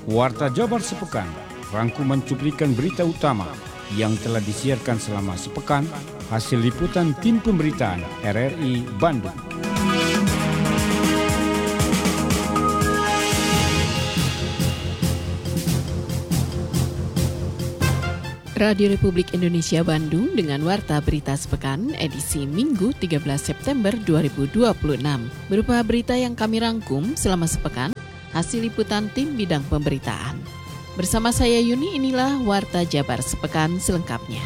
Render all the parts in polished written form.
Warta Jabar Sepekan, rangkuman cuplikan berita utama yang telah disiarkan selama sepekan, hasil liputan tim pemberitaan RRI Bandung. Radio Republik Indonesia Bandung dengan Warta Berita Sepekan edisi Minggu 13 September 2026. Berupa berita yang kami rangkum selama sepekan, hasil liputan tim bidang pemberitaan. Bersama saya Yuni, inilah Warta Jabar Sepekan selengkapnya.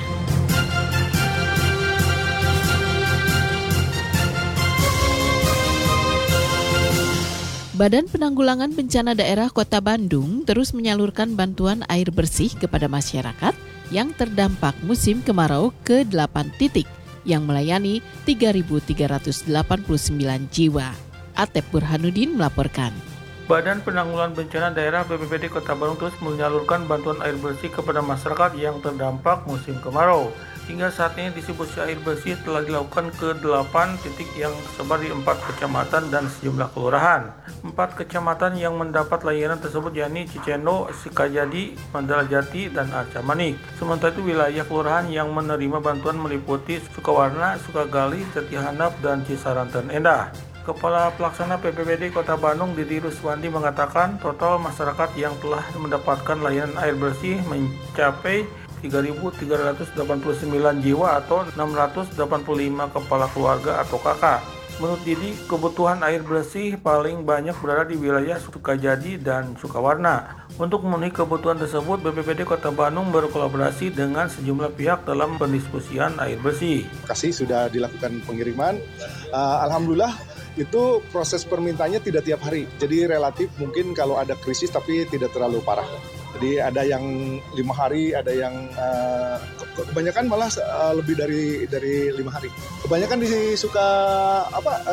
Badan Penanggulangan Bencana Daerah Kota Bandung terus menyalurkan bantuan air bersih kepada masyarakat yang terdampak musim kemarau ke 8 titik yang melayani 3.389 jiwa. Atep Burhanuddin melaporkan. Badan Penanggulangan Bencana Daerah BPBD Kota Bandung terus menyalurkan bantuan air bersih kepada masyarakat yang terdampak musim kemarau. Hingga saat ini distribusi air bersih telah dilakukan ke 8 titik yang tersebar di 4 kecamatan dan sejumlah kelurahan. 4 kecamatan yang mendapat layanan tersebut yakni Cicendo, Sikajadi, Mandala Jati, dan Arca Manik. Sementara itu wilayah kelurahan yang menerima bantuan meliputi Sukawarna, Sukagali, Jatihandap, dan Cisaranten Endah. Kepala Pelaksana BPBD Kota Bandung Didi Ruswandi mengatakan total masyarakat yang telah mendapatkan layanan air bersih mencapai 3.389 jiwa atau 685 kepala keluarga atau kakak. Menurut Didi, kebutuhan air bersih paling banyak berada di wilayah Sukajadi dan Sukawarna. Untuk memenuhi kebutuhan tersebut, BPBD Kota Bandung berkolaborasi dengan sejumlah pihak dalam pendistribusian air bersih. Kasih sudah dilakukan pengiriman. Alhamdulillah itu proses permintaannya tidak tiap hari. Jadi relatif mungkin kalau ada krisis tapi tidak terlalu parah. Jadi ada yang 5 hari, ada yang kebanyakan malah lebih dari 5 hari. Kebanyakan di suka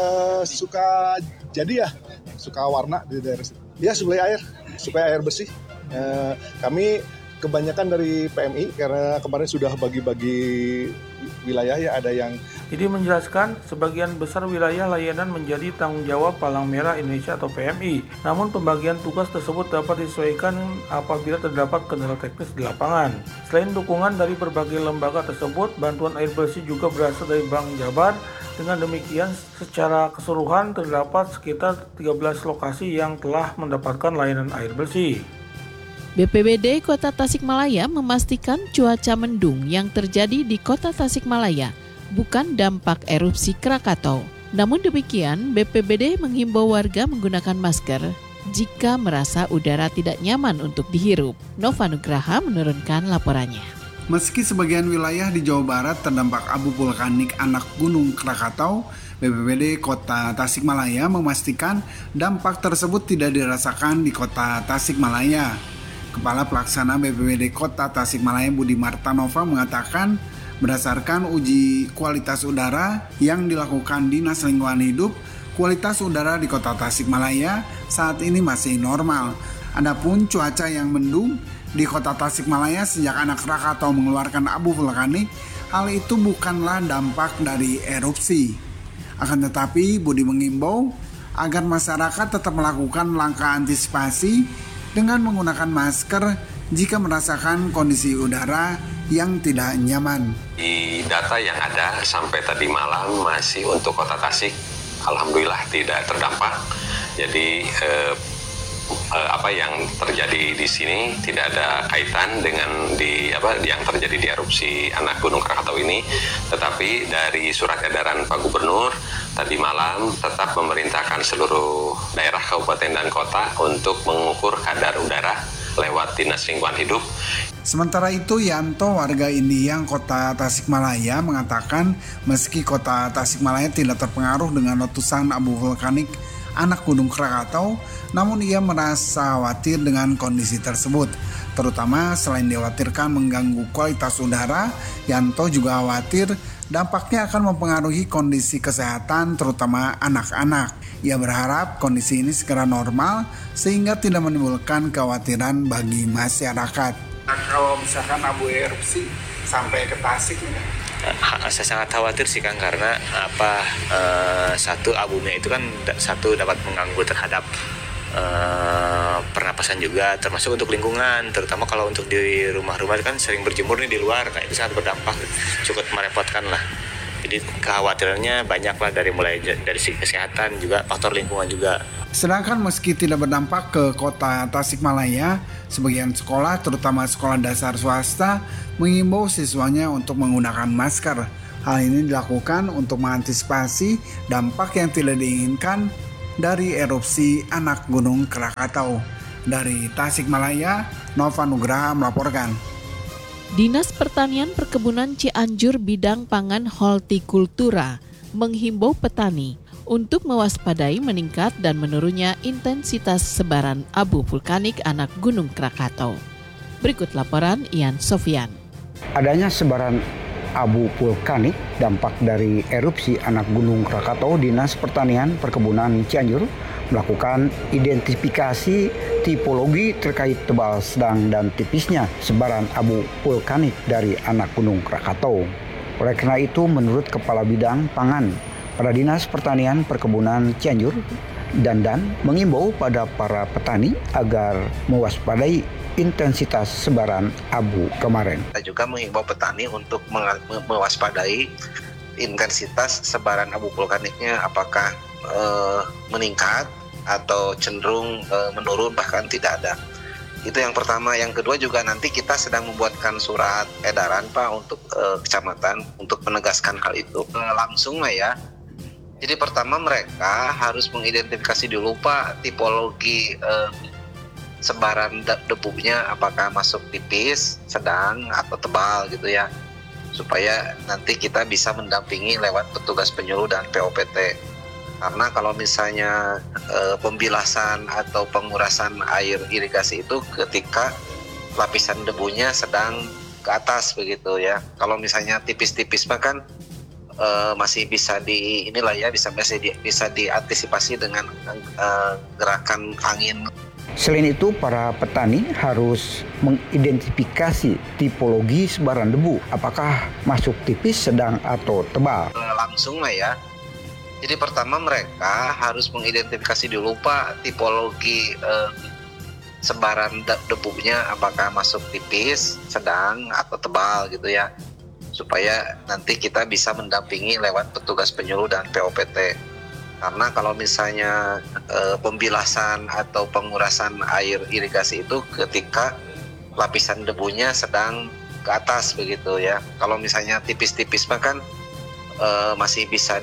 jadi ya, suka warna di daerah situ. Ya supaya air bersih. Kami kebanyakan dari PMI karena kemarin sudah bagi-bagi wilayah ya, ada yang. Jadi menjelaskan sebagian besar wilayah layanan menjadi tanggung jawab Palang Merah Indonesia atau PMI. Namun pembagian tugas tersebut dapat disesuaikan apabila terdapat kendala teknis di lapangan. Selain dukungan dari berbagai lembaga tersebut, bantuan air bersih juga berasal dari Bank Jabar. Dengan demikian, secara keseluruhan terdapat sekitar 13 lokasi yang telah mendapatkan layanan air bersih. BPBD Kota Tasikmalaya memastikan cuaca mendung yang terjadi di Kota Tasikmalaya bukan dampak erupsi Krakatau. Namun demikian, BPBD menghimbau warga menggunakan masker jika merasa udara tidak nyaman untuk dihirup. Nova Nugraha menurunkan laporannya. Meski sebagian wilayah di Jawa Barat terdampak abu vulkanik anak Gunung Krakatau, BPBD Kota Tasikmalaya memastikan dampak tersebut tidak dirasakan di Kota Tasikmalaya. Kepala Pelaksana BPBD Kota Tasikmalaya Budi Martanova mengatakan berdasarkan uji kualitas udara yang dilakukan Dinas Lingkungan Hidup, kualitas udara di Kota Tasikmalaya saat ini masih normal. Adapun cuaca yang mendung di Kota Tasikmalaya sejak anak Krakatau mengeluarkan abu vulkanik, hal itu bukanlah dampak dari erupsi. Akan tetapi Budi mengimbau agar masyarakat tetap melakukan langkah antisipasi dengan menggunakan masker jika merasakan kondisi udara yang tidak nyaman. Di data yang ada sampai tadi malam masih untuk Kota Tasik, alhamdulillah tidak terdampak. Jadi apa yang terjadi di sini tidak ada kaitan dengan yang terjadi di erupsi anak Gunung Krakatau ini, tetapi dari surat edaran Pak Gubernur tadi malam tetap memerintahkan seluruh daerah kabupaten dan kota untuk mengukur kadar udara lewat Dinas Lingkungan Hidup. Sementara itu, Yanto, warga Indiang Kota Tasikmalaya, mengatakan meski Kota Tasikmalaya tidak terpengaruh dengan letusan abu vulkanik anak Gunung Krakatau, namun ia merasa khawatir dengan kondisi tersebut. Terutama selain dikhawatirkan mengganggu kualitas udara, Yanto juga khawatir dampaknya akan mempengaruhi kondisi kesehatan terutama anak-anak. Ia berharap kondisi ini segera normal sehingga tidak menimbulkan kekhawatiran bagi masyarakat. Kalau misalkan abu erupsi sampai ke Tasik, saya sangat khawatir sih Kang, karena satu abunya itu kan dapat mengganggu terhadap pernapasan pernapasan juga, termasuk untuk lingkungan, terutama kalau untuk di rumah-rumah kan sering berjemur nih di luar, nah itu sangat berdampak, cukup merepotkan lah. Jadi kekhawatirannya banyak lah, mulai dari segi kesehatan juga, faktor lingkungan juga. Sedangkan meski tidak berdampak ke kota Tasikmalaya, sebagian sekolah, terutama sekolah dasar swasta, mengimbau siswanya untuk menggunakan masker. Hal ini dilakukan untuk mengantisipasi dampak yang tidak diinginkan dari erupsi anak Gunung Krakatau. Dari Tasikmalaya, Nova Nugraha melaporkan. Dinas Pertanian Perkebunan Cianjur Bidang Pangan Hortikultura menghimbau petani untuk mewaspadai meningkat dan menurunnya intensitas sebaran abu vulkanik anak Gunung Krakatau. Berikut laporan Ian Sofian. Adanya sebaran abu vulkanik dampak dari erupsi anak Gunung Krakatau, Dinas Pertanian Perkebunan Cianjur melakukan identifikasi tipologi terkait tebal, sedang, dan tipisnya sebaran abu vulkanik dari anak Gunung Krakatau. Oleh karena itu, menurut Kepala Bidang Pangan pada Dinas Pertanian Perkebunan Cianjur, Dandan, mengimbau pada para petani agar mewaspadai intensitas sebaran abu kemarin. Kita juga mengimbau petani untuk mewaspadai intensitas sebaran abu vulkaniknya, apakah meningkat atau cenderung menurun, bahkan tidak ada. Itu yang pertama. Yang kedua juga nanti kita sedang membuatkan surat edaran Pak untuk kecamatan untuk menegaskan hal itu langsung lah ya. Jadi pertama mereka harus mengidentifikasi dulu Pak tipologi sebaran debunya, apakah masuk tipis, sedang, atau tebal gitu ya, supaya nanti kita bisa mendampingi lewat petugas penyuluh dan POPT. Karena kalau misalnya pembilasan atau pengurasan air irigasi itu ketika lapisan debunya sedang ke atas begitu ya. Kalau misalnya tipis-tipis mah kan masih bisa bisa diantisipasi dengan gerakan angin. Selain itu, para petani harus mengidentifikasi tipologi sebaran debu, apakah masuk tipis, sedang, atau tebal. Langsung lah ya. Jadi pertama mereka harus mengidentifikasi dulu Pak tipologi sebaran debunya, apakah masuk tipis, sedang, atau tebal gitu ya, supaya nanti kita bisa mendampingi lewat petugas penyuluh dan POPT. Karena kalau misalnya pembilasan atau pengurasan air irigasi itu ketika lapisan debunya sedang ke atas begitu ya. Kalau misalnya tipis-tipis mah kan masih bisa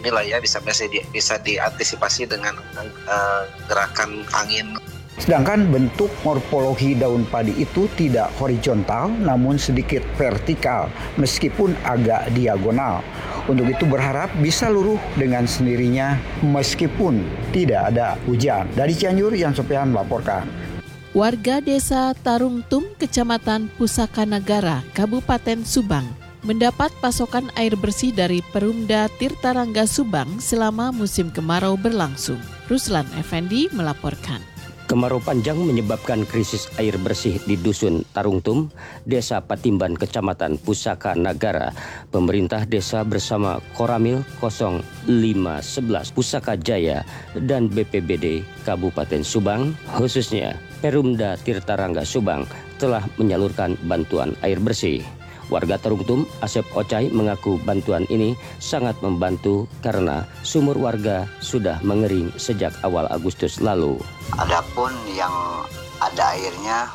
bisa diantisipasi dengan gerakan angin. Sedangkan bentuk morfologi daun padi itu tidak horizontal namun sedikit vertikal meskipun agak diagonal. Untuk itu berharap bisa luruh dengan sendirinya meskipun tidak ada hujan. Dari Cianjur, Ian Sofian melaporkan. Warga Desa Tarungtum, Kecamatan Pusaka Nagara, Kabupaten Subang, mendapat pasokan air bersih dari Perumda Tirtarangga Subang selama musim kemarau berlangsung. Ruslan Effendi melaporkan. Kemarau panjang menyebabkan krisis air bersih di Dusun Tarungtum, Desa Patimban, Kecamatan Pusaka Nagara. Pemerintah desa bersama Koramil 0511 Pusaka Jaya dan BPBD Kabupaten Subang, khususnya Perumda Tirtarangga Subang, telah menyalurkan bantuan air bersih. Warga Tarungtum, Asep Ocai, mengaku bantuan ini sangat membantu karena sumur warga sudah mengering sejak awal Agustus lalu. Adapun yang ada airnya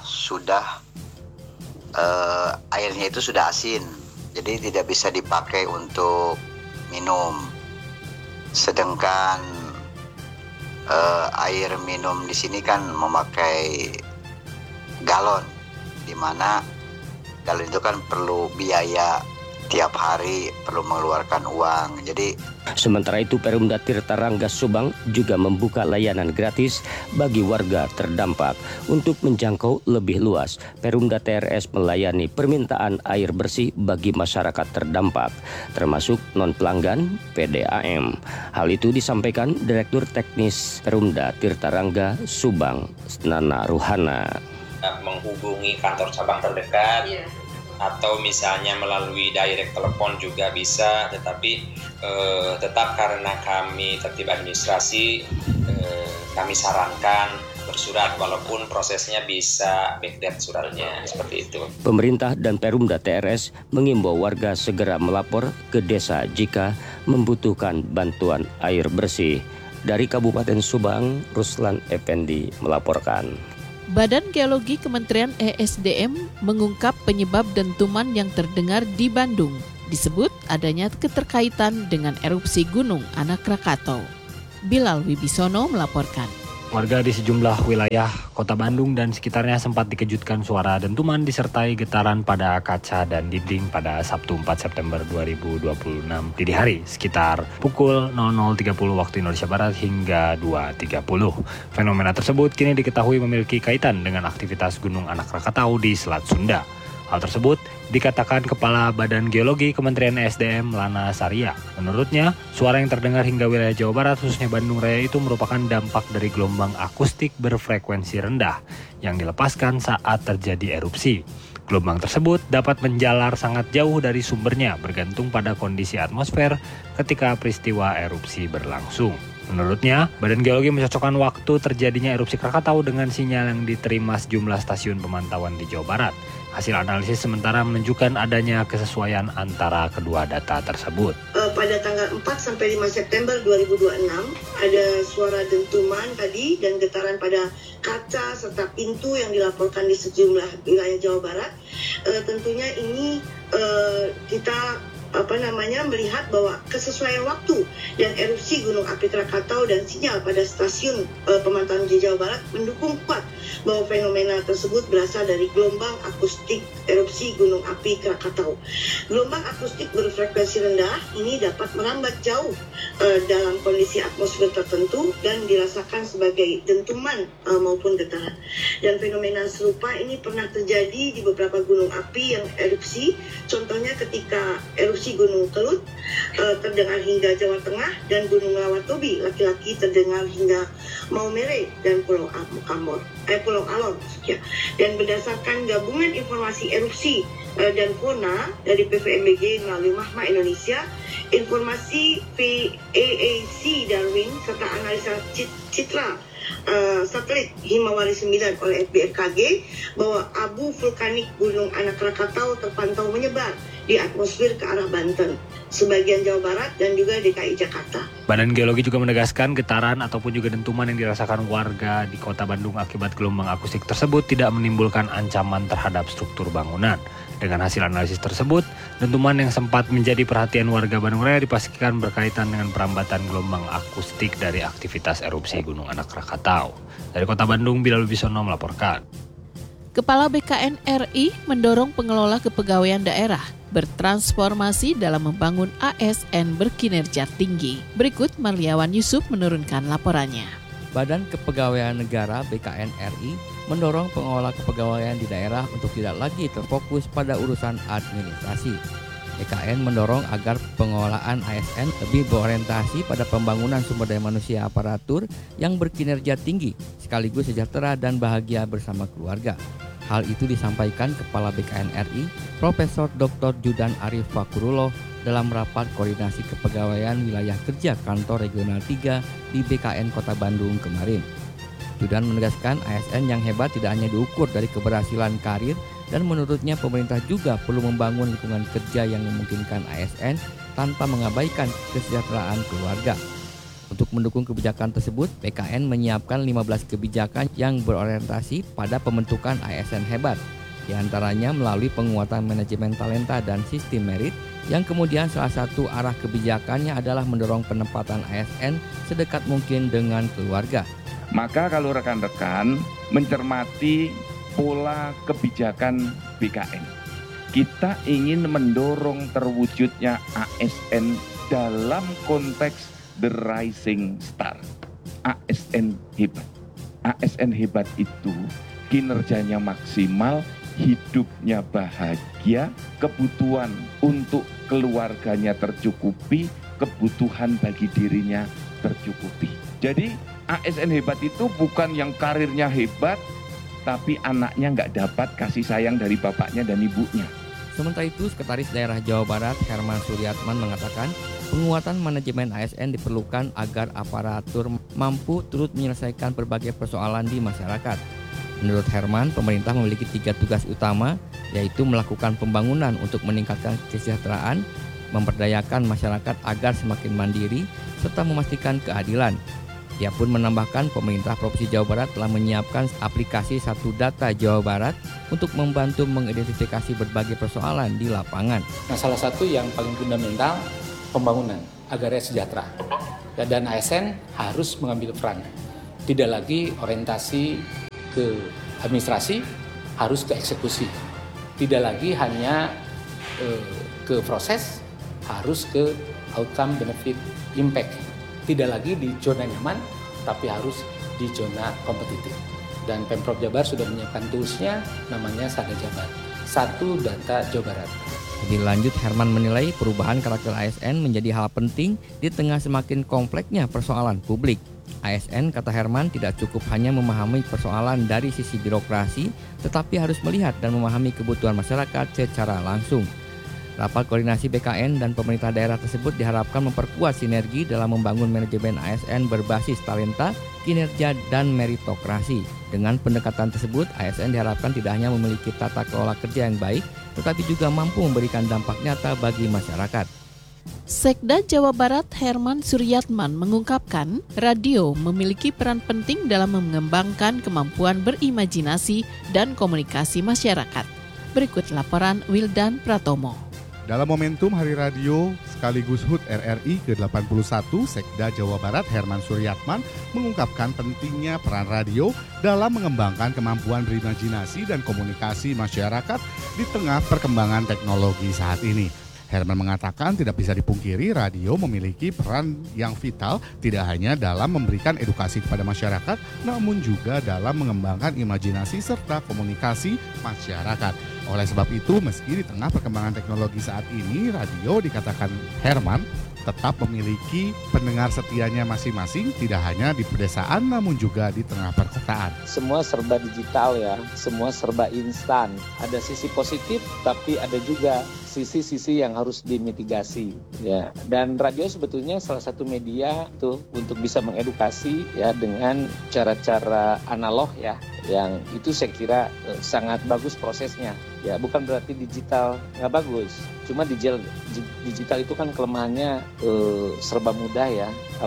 airnya itu sudah asin, jadi tidak bisa dipakai untuk minum. Sedangkan air minum di sini kan memakai galon, di mana galon itu kan perlu biaya tiap hari, perlu mengeluarkan uang. Jadi sementara itu Perumda Tirtarangga Subang juga membuka layanan gratis bagi warga terdampak. Untuk menjangkau lebih luas, Perumda TRS melayani permintaan air bersih bagi masyarakat terdampak, termasuk non-pelanggan PDAM. Hal itu disampaikan Direktur Teknis Perumda Tirtarangga Subang, Nana Ruhana. Menghubungi kantor cabang terdekat, atau misalnya melalui direct telepon juga bisa, tetapi tetap karena kami tertib administrasi, kami sarankan bersurat, walaupun prosesnya bisa backdate suratnya, seperti itu. Pemerintah dan Perumda TRS mengimbau warga segera melapor ke desa jika membutuhkan bantuan air bersih. Dari Kabupaten Subang, Ruslan Effendi melaporkan. Badan Geologi Kementerian ESDM mengungkap penyebab dentuman yang terdengar di Bandung. Disebut adanya keterkaitan dengan erupsi Gunung Anak Krakatau. Bilal Wibisono melaporkan. Warga di sejumlah wilayah Kota Bandung dan sekitarnya sempat dikejutkan suara dentuman disertai getaran pada kaca dan dinding pada Sabtu 4 September 2026 dini hari sekitar pukul 00.30 waktu Indonesia Barat hingga 2.30. Fenomena tersebut kini diketahui memiliki kaitan dengan aktivitas Gunung Anak Krakatau di Selat Sunda. Hal tersebut dikatakan Kepala Badan Geologi Kementerian ESDM Lana Saria. Menurutnya, suara yang terdengar hingga wilayah Jawa Barat khususnya Bandung Raya itu merupakan dampak dari gelombang akustik berfrekuensi rendah yang dilepaskan saat terjadi erupsi. Gelombang tersebut dapat menjalar sangat jauh dari sumbernya bergantung pada kondisi atmosfer ketika peristiwa erupsi berlangsung. Menurutnya, Badan Geologi mencocokkan waktu terjadinya erupsi Krakatau dengan sinyal yang diterima sejumlah stasiun pemantauan di Jawa Barat. Hasil analisis sementara menunjukkan adanya kesesuaian antara kedua data tersebut. Pada tanggal 4 sampai 5 September 2026 ada suara dentuman tadi dan getaran pada kaca serta pintu yang dilaporkan di sejumlah wilayah Jawa Barat. Tentunya ini kita melihat bahwa kesesuaian waktu dan erupsi Gunung Api Krakatau dan sinyal pada stasiun pemantauan di Jawa Barat mendukung kuat bahwa fenomena tersebut berasal dari gelombang akustik erupsi Gunung Api Krakatau. Gelombang akustik berfrekuensi rendah ini dapat merambat jauh dalam kondisi atmosfer tertentu dan dirasakan sebagai dentuman maupun getaran. Dan fenomena serupa ini pernah terjadi di beberapa gunung api yang erupsi. Contohnya ketika erupsi Gunung Kelut terdengar hingga Jawa Tengah dan Gunung Lawatobi laki-laki terdengar hingga Maumere dan Pulau Alor. Dan berdasarkan gabungan informasi erupsi dan fauna dari PVMBG melalui Mahma Indonesia, informasi VAAC Darwin serta analisa citra satelit Himawari 9 oleh BMKG bahwa abu vulkanik Gunung Anak Krakatau terpantau menyebar di atmosfer ke arah Banten, sebagian Jawa Barat dan juga DKI Jakarta. Badan Geologi juga menegaskan getaran ataupun juga dentuman yang dirasakan warga di Kota Bandung akibat gelombang akustik tersebut tidak menimbulkan ancaman terhadap struktur bangunan. Dengan hasil analisis tersebut, dentuman yang sempat menjadi perhatian warga Bandung Raya dipastikan berkaitan dengan perambatan gelombang akustik dari aktivitas erupsi Gunung Anak Krakatau. Dari Kota Bandung, Bilal Wibisono melaporkan. Kepala BKN RI mendorong pengelola kepegawaian daerah bertransformasi dalam membangun ASN berkinerja tinggi. Berikut Marliawan Yusuf menurunkan laporannya. Badan Kepegawaian Negara BKN RI mendorong pengelola kepegawaian di daerah untuk tidak lagi terfokus pada urusan administrasi. BKN mendorong agar pengelolaan ASN lebih berorientasi pada pembangunan sumber daya manusia aparatur yang berkinerja tinggi, sekaligus sejahtera dan bahagia bersama keluarga. Hal itu disampaikan Kepala BKN RI, Profesor Dr. Judan Arif Fakrullah dalam rapat koordinasi kepegawaian wilayah kerja Kantor Regional 3 di BKN Kota Bandung kemarin. Judan menegaskan ASN yang hebat tidak hanya diukur dari keberhasilan karir dan menurutnya pemerintah juga perlu membangun lingkungan kerja yang memungkinkan ASN tanpa mengabaikan kesejahteraan keluarga. Untuk mendukung kebijakan tersebut, BKN menyiapkan 15 kebijakan yang berorientasi pada pembentukan ASN hebat, di antaranya melalui penguatan manajemen talenta dan sistem merit, yang kemudian salah satu arah kebijakannya adalah mendorong penempatan ASN sedekat mungkin dengan keluarga. Maka kalau rekan-rekan mencermati pola kebijakan BKN, kita ingin mendorong terwujudnya ASN dalam konteks The Rising Star. ASN hebat. ASN hebat itu kinerjanya maksimal, hidupnya bahagia, kebutuhan untuk keluarganya tercukupi, kebutuhan bagi dirinya tercukupi. Jadi ASN hebat itu bukan yang karirnya hebat, tapi anaknya nggak dapat kasih sayang dari bapaknya dan ibunya. Sementara itu, Sekretaris Daerah Jawa Barat Herman Suryatman mengatakan penguatan manajemen ASN diperlukan agar aparatur mampu turut menyelesaikan berbagai persoalan di masyarakat. Menurut Herman, pemerintah memiliki 3 tugas utama, yaitu melakukan pembangunan untuk meningkatkan kesejahteraan, memberdayakan masyarakat agar semakin mandiri, serta memastikan keadilan. Ia pun menambahkan pemerintah Provinsi Jawa Barat telah menyiapkan aplikasi Satu Data Jawa Barat untuk membantu mengidentifikasi berbagai persoalan di lapangan. Nah, salah satu yang paling fundamental pembangunan agar rakyat sejahtera. Dan ASN harus mengambil peran. Tidak lagi orientasi ke administrasi, harus ke eksekusi. Tidak lagi hanya ke proses, harus ke outcome, benefit, impact. Tidak lagi di zona nyaman, tapi harus di zona kompetitif. Dan Pemprov Jabar sudah menyiapkan toolsnya, namanya Sada Jabar, Satu Data Jawa Barat. Lebih lanjut, Herman menilai perubahan karakter ASN menjadi hal penting di tengah semakin kompleksnya persoalan publik. ASN, kata Herman, tidak cukup hanya memahami persoalan dari sisi birokrasi, tetapi harus melihat dan memahami kebutuhan masyarakat secara langsung. Rapat koordinasi BKN dan pemerintah daerah tersebut diharapkan memperkuat sinergi dalam membangun manajemen ASN berbasis talenta, kinerja, dan meritokrasi. Dengan pendekatan tersebut, ASN diharapkan tidak hanya memiliki tata kelola kerja yang baik, tetapi juga mampu memberikan dampak nyata bagi masyarakat. Sekda Jawa Barat Herman Suryatman mengungkapkan, radio memiliki peran penting dalam mengembangkan kemampuan berimajinasi dan komunikasi masyarakat. Berikut laporan Wildan Pratomo. Dalam momentum Hari Radio sekaligus HUT RRI ke-81, Sekda Jawa Barat Herman Suryatman mengungkapkan pentingnya peran radio dalam mengembangkan kemampuan berimajinasi dan komunikasi masyarakat di tengah perkembangan teknologi saat ini. Herman mengatakan tidak bisa dipungkiri radio memiliki peran yang vital tidak hanya dalam memberikan edukasi kepada masyarakat, namun juga dalam mengembangkan imajinasi serta komunikasi masyarakat. Oleh sebab itu, meski di tengah perkembangan teknologi saat ini, radio dikatakan Herman tetap memiliki pendengar setianya masing-masing, tidak hanya di pedesaan namun juga di tengah perkotaan. Semua serba digital ya, semua serba instan. Ada sisi positif tapi ada juga sisi-sisi yang harus dimitigasi ya. Dan radio sebetulnya salah satu media tuh untuk bisa mengedukasi ya dengan cara-cara analog ya, yang itu saya kira sangat bagus prosesnya. Ya, bukan berarti digital nggak bagus. Cuma digital itu kan kelemahannya serba mudah ya,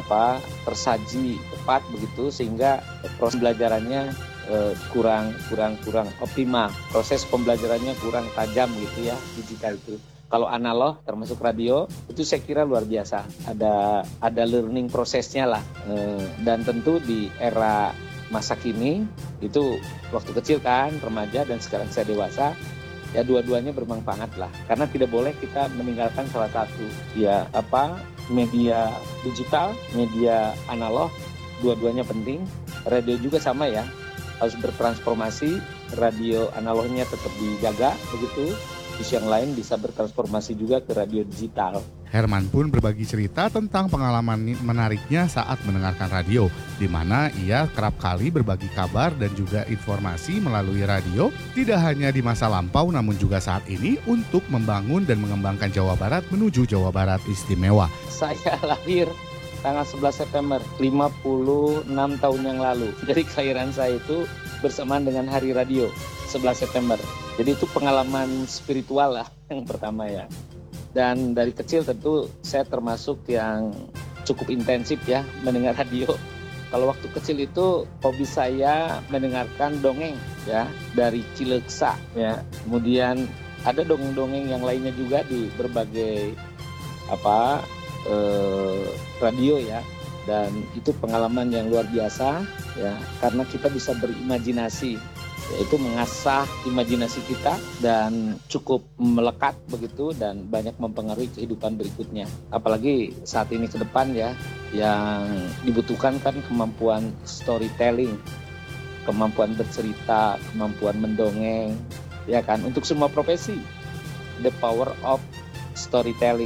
tersaji tepat begitu sehingga proses pembelajarannya kurang optimal. Proses pembelajarannya kurang tajam gitu ya digital itu. Kalau analog termasuk radio itu saya kira luar biasa. Ada learning prosesnya lah. Dan tentu di era masa kini itu waktu kecil kan remaja dan sekarang saya dewasa. Ya dua-duanya bermanfaat lah, karena tidak boleh kita meninggalkan salah satu. Ya media digital, media analog, dua-duanya penting. Radio juga sama ya, harus bertransformasi. Radio analognya tetap dijaga begitu. Di yang lain bisa bertransformasi juga ke radio digital. Herman pun berbagi cerita tentang pengalaman menariknya saat mendengarkan radio, di mana ia kerap kali berbagi kabar dan juga informasi melalui radio, tidak hanya di masa lampau namun juga saat ini untuk membangun dan mengembangkan Jawa Barat menuju Jawa Barat istimewa. Saya lahir tanggal 11 September, 56 tahun yang lalu. Jadi kelahiran saya itu bersamaan dengan Hari Radio, 11 September. Jadi itu pengalaman spiritual lah yang pertama ya. Dan dari kecil tentu saya termasuk yang cukup intensif ya mendengar radio. Kalau waktu kecil itu hobi saya mendengarkan dongeng ya dari Cileksa ya. Kemudian ada dongeng-dongeng yang lainnya juga di berbagai radio ya. Dan itu pengalaman yang luar biasa ya, karena kita bisa berimajinasi, yaitu mengasah imajinasi kita dan cukup melekat begitu dan banyak mempengaruhi kehidupan berikutnya. Apalagi saat ini ke depan ya, yang dibutuhkan kan kemampuan storytelling, kemampuan bercerita, kemampuan mendongeng, ya kan, untuk semua profesi. The power of storytelling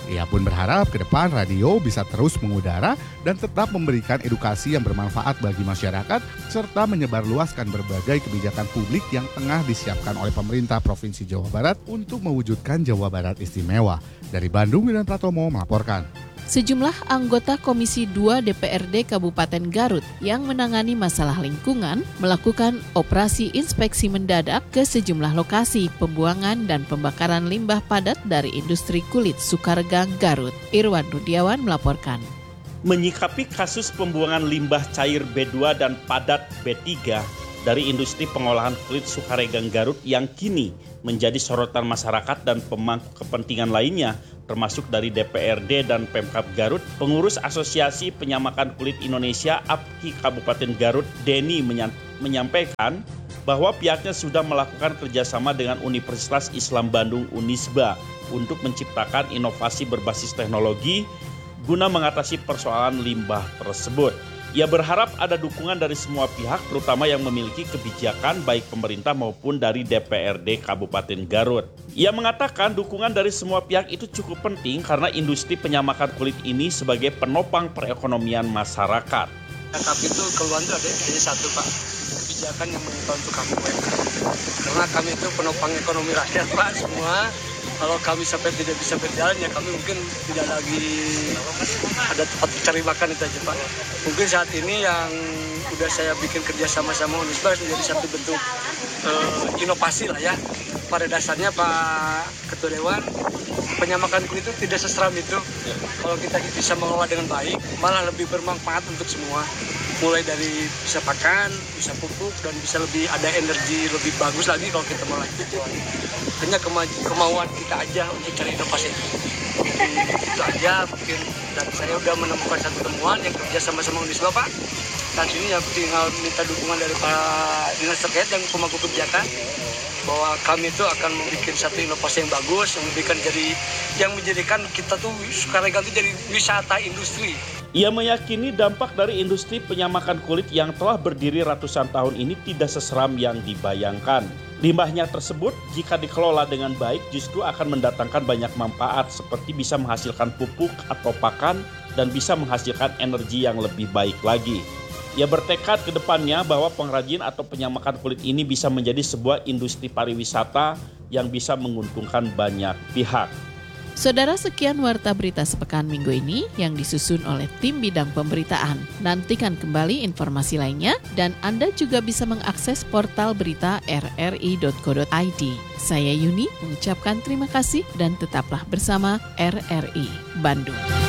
Ia pun berharap ke depan radio bisa terus mengudara dan tetap memberikan edukasi yang bermanfaat bagi masyarakat serta menyebarluaskan berbagai kebijakan publik yang tengah disiapkan oleh pemerintah Provinsi Jawa Barat untuk mewujudkan Jawa Barat istimewa. Dari Bandung, Wildan Pratomo melaporkan. Sejumlah anggota Komisi 2 DPRD Kabupaten Garut yang menangani masalah lingkungan melakukan operasi inspeksi mendadak ke sejumlah lokasi pembuangan dan pembakaran limbah padat dari industri kulit Sukaregang, Garut. Irwan Rudiawan melaporkan. Menyikapi kasus pembuangan limbah cair B2 dan padat B3 dari industri pengolahan kulit Sukaregang Garut yang kini menjadi sorotan masyarakat dan pemangku kepentingan lainnya, termasuk dari DPRD dan Pemkab Garut, pengurus Asosiasi Penyamakan Kulit Indonesia APKI Kabupaten Garut, Denny menyampaikan bahwa pihaknya sudah melakukan kerjasama dengan Universitas Islam Bandung Unisba untuk menciptakan inovasi berbasis teknologi guna mengatasi persoalan limbah tersebut. Ia berharap ada dukungan dari semua pihak, terutama yang memiliki kebijakan baik pemerintah maupun dari DPRD Kabupaten Garut. Ia mengatakan dukungan dari semua pihak itu cukup penting karena industri penyamakan kulit ini sebagai penopang perekonomian masyarakat. Kami itu keluhan itu ada satu, Pak, kebijakan yang mengenai untuk kami UMKM. Karena kami itu penopang ekonomi rakyat, Pak, semua. Kalau kami sampai tidak bisa berjalan, ya kami mungkin tidak lagi ada tempat mencari makan itu aja, Pak. Mungkin saat ini yang udah saya bikin kerja sama-sama Unisba menjadi satu bentuk inovasi lah ya. Pada dasarnya Pak Ketua Dewan, penyamakan kulit itu tidak seseram itu. Kalau kita bisa mengelola dengan baik, malah lebih bermanfaat untuk semua. Mulai dari bisa pakan, bisa pupuk, dan bisa lebih ada energi lebih bagus lagi kalau kita mau lanjut. Hanya kemauan kita aja untuk cari inovasi. Itu aja mungkin. Dan saya udah menemukan satu temuan yang kerja sama-sama Unisba, Pak. Saat ini ya tinggal minta dukungan dari Pak Dinas terkait yang pemangku kebijakan bahwa kami itu akan membuat satu inovasi yang bagus yang menjadikan kita tuh Sukaregang itu jadi wisata industri. Ia meyakini dampak dari industri penyamakan kulit yang telah berdiri ratusan tahun ini tidak seseram yang dibayangkan. Limbahnya tersebut jika dikelola dengan baik justru akan mendatangkan banyak manfaat seperti bisa menghasilkan pupuk atau pakan dan bisa menghasilkan energi yang lebih baik lagi. Ia bertekad ke depannya bahwa pengrajin atau penyamakan kulit ini bisa menjadi sebuah industri pariwisata yang bisa menguntungkan banyak pihak. Saudara, sekian Warta Berita Sepekan Minggu ini yang disusun oleh tim bidang pemberitaan. Nantikan kembali informasi lainnya dan Anda juga bisa mengakses portal berita rri.co.id. Saya Yuni mengucapkan terima kasih dan tetaplah bersama RRI Bandung.